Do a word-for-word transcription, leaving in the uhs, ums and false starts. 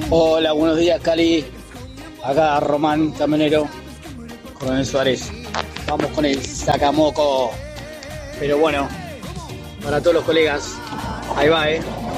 Hola, buenos días, Cali. Acá Román Camionero, Coronel Suárez. Vamos con el sacamoco. Pero bueno, para todos los colegas, ahí va, ¿eh?